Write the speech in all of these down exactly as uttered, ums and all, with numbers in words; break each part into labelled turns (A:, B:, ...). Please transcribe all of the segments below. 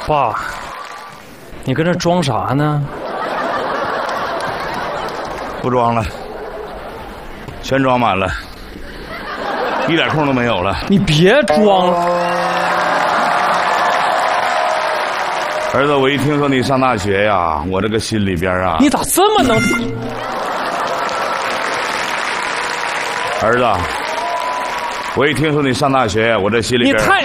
A: 爸，你跟这装啥呢？
B: 不装了，全装满了，一点空都没有了。
A: 你别装了。
B: 儿子，我一听说你上大学呀，我这个心里边啊，
A: 你咋这么能？
B: 儿子，我一听说你上大学，我这心里边
A: 你太……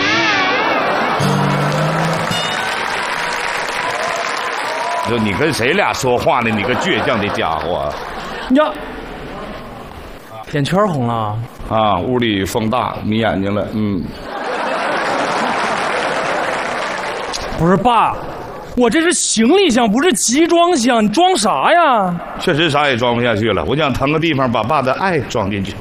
B: 就你跟谁俩说话呢？你个倔强的家伙！
A: 呀，眼圈红了
B: 啊！屋里风大，迷眼睛了。嗯，
A: 不是爸，我这是行李箱，不是集装箱，你装啥呀？
B: 确实啥也装不下去了，我想腾个地方把爸的爱装进去。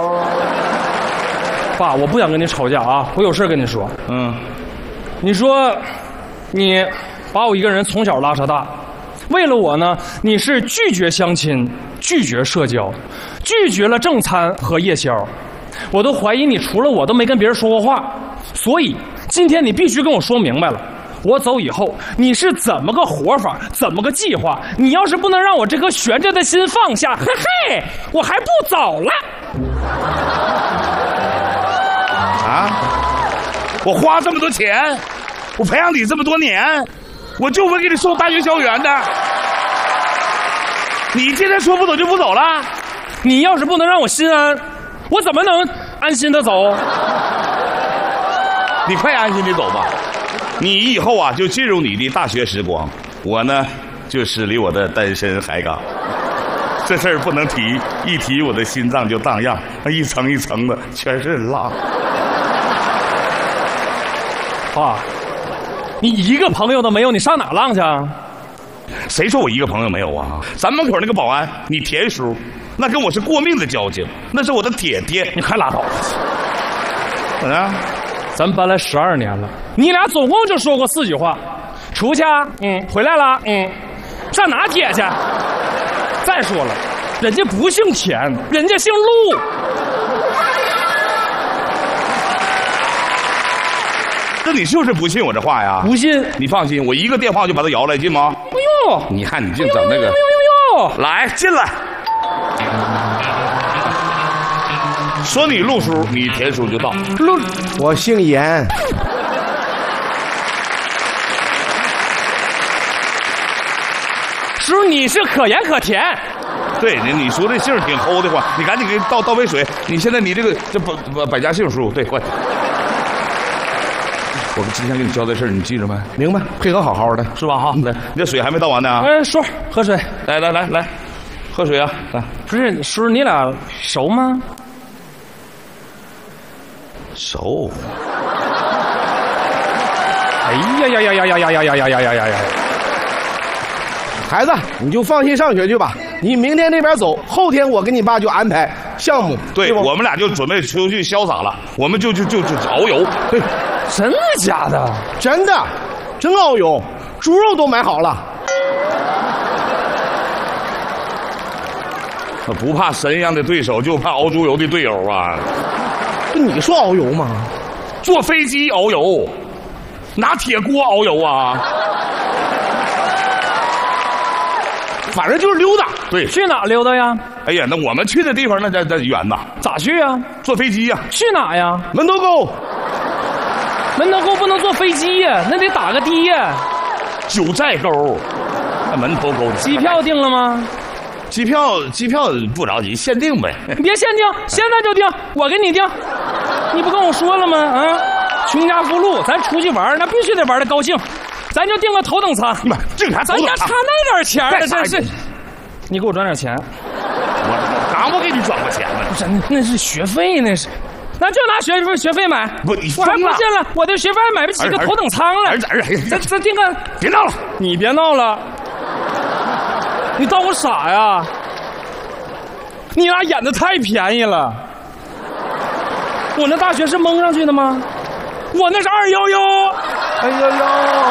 A: 爸，我不想跟你吵架啊，我有事跟你说。
B: 嗯，
A: 你说，你把我一个人从小拉扯大。为了我呢，你是拒绝相亲，拒绝社交，拒绝了正餐和夜宵，我都怀疑你除了我都没跟别人说过话。所以今天你必须跟我说明白了，我走以后你是怎么个活法，怎么个计划？你要是不能让我这颗悬着的心放下，嘿嘿，我还不走了。
B: 啊！我花这么多钱，我培养你这么多年。我就会给你送大学校园的，你今天说不走就不走了？
A: 你要是不能让我心安，我怎么能安心的走？
B: 你快安心的走吧，你以后啊就进入你的大学时光，我呢就驶离我的单身海港。这事儿不能提，一提我的心脏就荡漾，一层一层的全是浪。
A: 爸。你一个朋友都没有，你上哪浪去啊？
B: 谁说我一个朋友没有啊？咱门口那个保安，你田叔，那跟我是过命的交情，那是我的铁爹。
A: 你快拉倒吧！
B: 怎么样？
A: 咱搬来十二年了，你俩总共就说过四句话：出去啊，嗯，回来了，嗯，上哪铁去？再说了，人家不姓田，人家姓陆。
B: 那你是不是不信我这话呀？
A: 不信？
B: 你放心，我一个电话就把他摇来，信吗？
A: 哎呦！
B: 你看你净整那个！
A: 哎呦呦呦呦！
B: 来进来。说你陆叔，你田叔就到。
A: 陆，
C: 我姓严。
A: 叔，你是可盐可甜。
B: 对，你你说这姓挺齁的慌，你赶紧给倒倒杯水。你现在你这个这百百百家姓叔，对，快。我今天给你交代事儿，你记着没？
C: 明白，配合好好的，
B: 是吧？哈，来，你这水还没倒完呢。
A: 哎，叔，喝水。
B: 来来来来，喝水啊！来，
A: 不是叔，你俩熟吗？
B: 熟。
A: 哎呀呀呀呀呀呀呀呀呀呀呀呀！
C: 孩子，你就放心上学去吧。你明天这边走，后天我跟你爸就安排项目。
B: 对，
C: 对
B: 我们俩就准备出去潇洒了，我们就就就就遨游。对。
A: 真的假的？
C: 真的，真遨游，猪肉都买好了。
B: 不怕神一样的对手，就怕熬猪油的队友啊！
C: 不，你说遨游吗？
B: 坐飞机遨游，拿铁锅遨游啊！
C: 反正就是溜达。
B: 对，
A: 去哪溜达呀？
B: 哎呀，那我们去的地方那那那远呐。
A: 咋去呀？
B: 坐飞机呀。
A: 去哪呀？
C: 门头沟。
A: 门头沟不能坐飞机呀，那得打个的呀。
B: 九寨沟，门头沟。
A: 机票定了吗？
B: 机票机票不着急，限定呗。
A: 别限定，现在就定，我给你定。你不跟我说了吗？啊，穷家富路，咱出去玩那必须得玩的高兴，咱就订个头等舱。
B: 妈，这还
A: 咱家差那点钱呢，真是。你给我转点钱。
B: 我刚不给你转过钱呢？
A: 不是，那是学费，那是。咱就拿学费学费买，
B: 不，你
A: 我还不信了，我的学费还买不起个头等舱了。
B: 儿子，儿子，
A: 咱咱订个，
B: 别闹了，
A: 你别闹了，你当我傻呀？你俩演的太便宜了。我那大学是蒙上去的吗？我那是二幺幺。
C: 哎呦呦，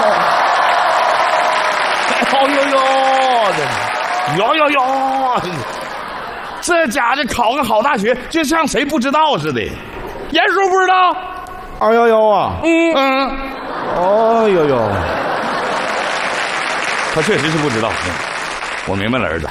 B: 哎呦呦，呦呦呦，这家伙考个好大学，就像谁不知道似的。
A: 严叔不知道，
C: 二幺幺啊，
A: 嗯
C: 嗯，哦呦呦，
B: 他确实是不知道。我明白了，儿子，